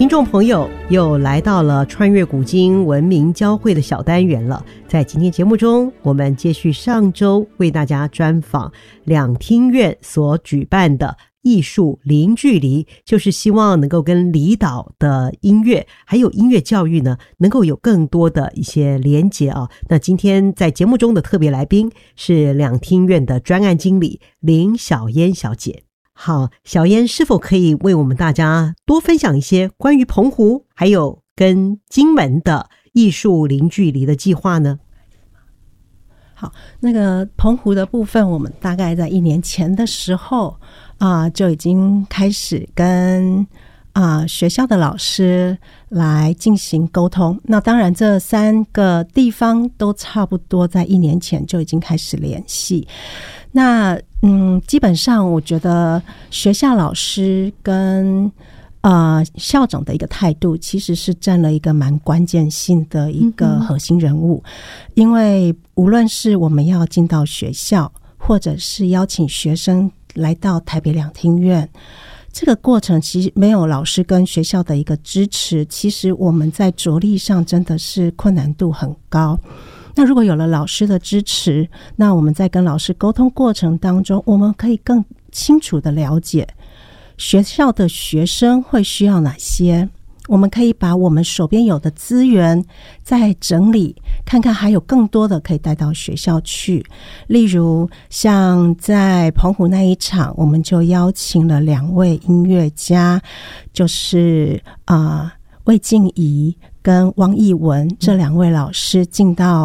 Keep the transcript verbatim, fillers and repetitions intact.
听众朋友又来到了穿越古今文明交汇的小单元了。在今天节目中，我们接续上周为大家专访两厅院所举办的艺术零距离，就是希望能够跟离岛的音乐还有音乐教育呢能够有更多的一些连结啊。那今天在节目中的特别来宾是两厅院的专案经理林小嫣小姐。好，小嫣是否可以为我们大家多分享一些关于澎湖还有跟金门的艺术零距离的计划呢？ 好，那个澎湖的部分，我们大概在一年前的时候啊、呃，就已经开始跟啊、呃、学校的老师来进行沟通。那当然，这三个地方都差不多在一年前就已经开始联系。那嗯，基本上我觉得学校老师跟呃校长的一个态度，其实是占了一个蛮关键性的一个核心人物。嗯、因为无论是我们要进到学校，或者是邀请学生来到台北两厅院，这个过程其实没有老师跟学校的一个支持，其实我们在着力上真的是困难度很高。那如果有了老师的支持，那我们在跟老师沟通过程当中，我们可以更清楚的了解学校的学生会需要哪些，我们可以把我们手边有的资源再整理，看看还有更多的可以带到学校去。例如像在澎湖那一场，我们就邀请了两位音乐家，就是啊、呃、魏静怡跟汪艺文这两位老师进到